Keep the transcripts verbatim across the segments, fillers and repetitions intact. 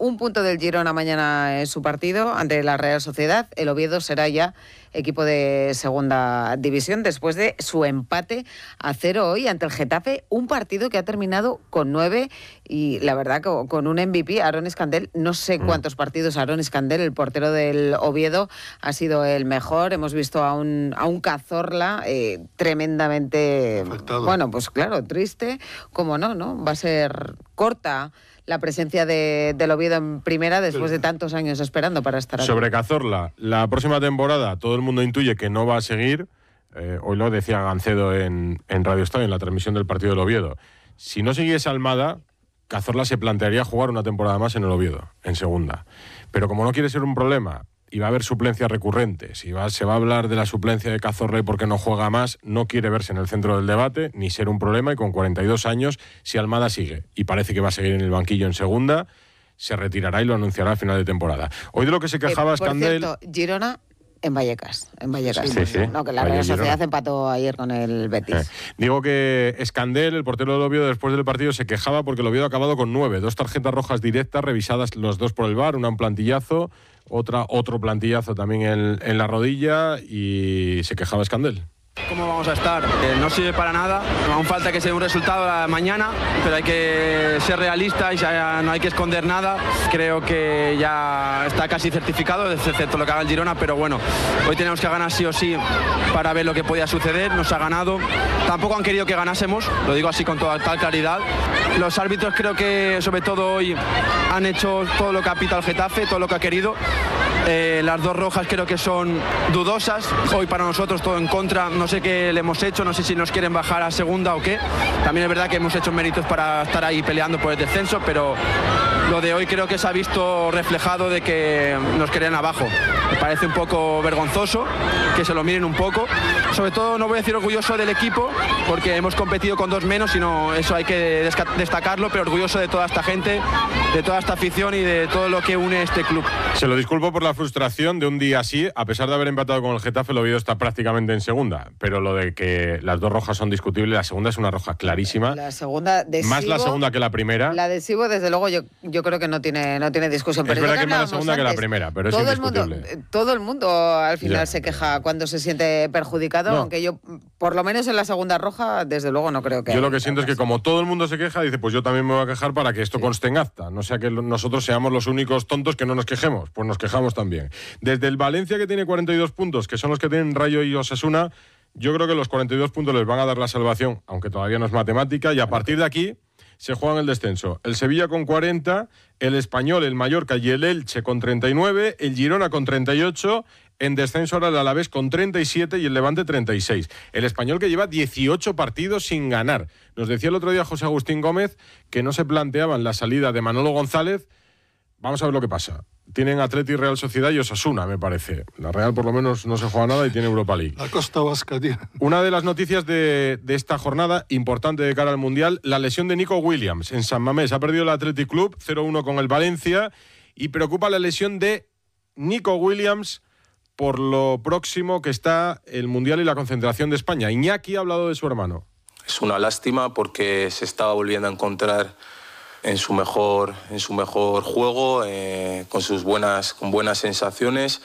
un punto del Girona mañana en su partido ante la Real Sociedad. El Oviedo será ya equipo de segunda división después de su empate a cero hoy ante el Getafe, un partido que ha terminado con nueve y la verdad que con un M V P, Aaron Escandel. No sé cuántos partidos Aaron Escandel, el portero del Oviedo, ha sido el mejor. Hemos visto a un, a un Cazorla eh, tremendamente afectado. Bueno, pues claro, triste, como no, ¿no? Va a ser corta la presencia de, del Oviedo en primera después de tantos años esperando para estar aquí. Sobre Cazorla, la próxima temporada todo el mundo intuye que no va a seguir. Eh, hoy lo decía Gancedo en, en Radio Estadio, en la transmisión del partido del Oviedo. Si no siguiese Almada, Cazorla se plantearía jugar una temporada más en el Oviedo, en segunda. Pero como no quiere ser un problema y va a haber suplencias recurrentes, y va, se va a hablar de la suplencia de Cazorla y por qué no juega más, no quiere verse en el centro del debate, ni ser un problema, y con cuarenta y dos años, si Almada sigue, y parece que va a seguir en el banquillo en segunda, se retirará y lo anunciará a final de temporada. Hoy de lo que se quejaba eh, por Escandel... Cierto, Girona en Vallecas, en Vallecas. Sí, sí. No, que la Real Sociedad empató ayer con el Betis. Eh, digo que Escandel, el portero del Oviedo, después del partido se quejaba porque el Oviedo ha acabado con nueve, dos tarjetas rojas directas, revisadas los dos por el V A R, una en plantillazo, otra otro plantillazo también en, en la rodilla, y se quejaba Escandel. ¿Cómo vamos a estar? Eh, no sirve para nada, aún falta que sea un resultado mañana, pero hay que ser realistas y ya no hay que esconder nada. Creo que ya está casi certificado, excepto lo que haga el Girona, pero bueno, hoy tenemos que ganar sí o sí para ver lo que podía suceder. Nos ha ganado, tampoco han querido que ganásemos, lo digo así con toda tal claridad. Los árbitros creo que sobre todo hoy han hecho todo lo que ha pitado el Getafe, todo lo que ha querido. Eh, las dos rojas creo que son dudosas, hoy para nosotros todo en contra. No sé qué le hemos hecho, no sé si nos quieren bajar a segunda o qué. También es verdad que hemos hecho méritos para estar ahí peleando por el descenso, pero lo de hoy creo que se ha visto reflejado de que nos querían abajo. Me parece un poco vergonzoso, que se lo miren un poco. Sobre todo no voy a decir orgulloso del equipo, porque hemos competido con dos menos, sino eso hay que destacarlo, pero orgulloso de toda esta gente, de toda esta afición y de todo lo que une este club. Se lo disculpo por la frustración de un día así. A pesar de haber empatado con el Getafe, el Oviedo está prácticamente en segunda, pero lo de que las dos rojas son discutibles, la segunda es una roja clarísima. La segunda de más Sibo, la segunda que la primera. La de Sibo, desde luego, yo, yo creo que no tiene, no tiene discusión. Es pero verdad que que es más la segunda antes, que la primera, pero todo es indiscutible. El mundo, todo el mundo al final ya. se queja cuando se siente perjudicado, no. aunque yo, por lo menos en la segunda roja, desde luego no creo que... Yo lo que siento es que como todo el mundo se queja, dice, pues yo también me voy a quejar para que esto sí. conste en acta. No sea que nosotros seamos los únicos tontos que no nos quejemos, pues nos quejamos también. Desde el Valencia, que tiene cuarenta y dos puntos, que son los que tienen Rayo y Osasuna, yo creo que los cuarenta y dos puntos les van a dar la salvación, aunque todavía no es matemática, y a partir de aquí se juegan el descenso. El Sevilla con cuarenta, el Español, el Mallorca y el Elche con treinta y nueve, el Girona con treinta y ocho, en descenso ahora el Alavés con treinta y siete y el Levante treinta y seis. El Español que lleva dieciocho partidos sin ganar. Nos decía el otro día José Agustín Gómez que no se planteaban la salida de Manolo González. Vamos a ver lo que pasa. Tienen Atleti, Real Sociedad y Osasuna, me parece. La Real por lo menos no se juega nada y tiene Europa League. La Costa Vasca tiene. Una de las noticias de, de esta jornada, importante de cara al Mundial, la lesión de Nico Williams en San Mamés. Ha perdido el Athletic Club cero uno con el Valencia, y preocupa la lesión de Nico Williams por lo próximo que está el Mundial y la concentración de España. Iñaki ha hablado de su hermano. Es una lástima porque se estaba volviendo a encontrar en su mejor, en su mejor juego, eh, con sus buenas, con buenas sensaciones.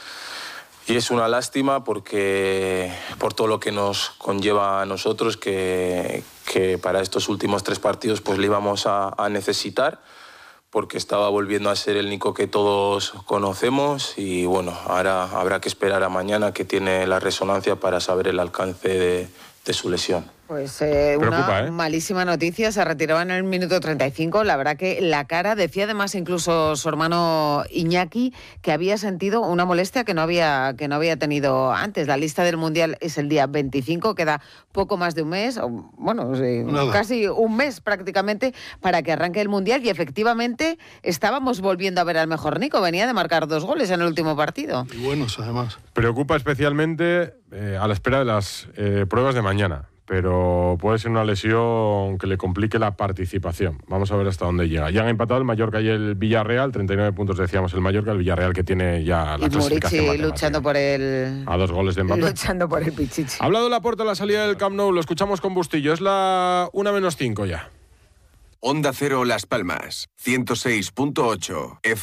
Y es una lástima porque por todo lo que nos conlleva a nosotros, que, que para estos últimos tres partidos pues le íbamos a, a necesitar, porque estaba volviendo a ser el Nico que todos conocemos. Y bueno, ahora habrá que esperar a mañana, que tiene la resonancia, para saber el alcance de, de su lesión. Pues eh, Preocupa, una ¿eh? malísima noticia, se retiraba en el minuto treinta y cinco, la verdad que la cara, decía además incluso su hermano Iñaki, que había sentido una molestia que no había, que no había tenido antes. La lista del Mundial es el día veinticinco, queda poco más de un mes, o, bueno, sí, casi un mes prácticamente para que arranque el Mundial, y efectivamente estábamos volviendo a ver al mejor Nico, venía de marcar dos goles en el último partido. Y buenos además. Preocupa especialmente eh, a la espera de las eh, pruebas de mañana, pero puede ser una lesión que le complique la participación. Vamos a ver hasta dónde llega. Ya han empatado el Mallorca y el Villarreal, treinta y nueve puntos decíamos el Mallorca, el Villarreal que tiene ya la y clasificación Murici luchando por el... a dos goles de Mbappé. Luchando por el Pichichi. Ha hablado Laporta a la salida del Camp Nou, lo escuchamos con Bustillo, es la una menos cinco ya. Onda Cero Las Palmas, ciento seis punto ocho F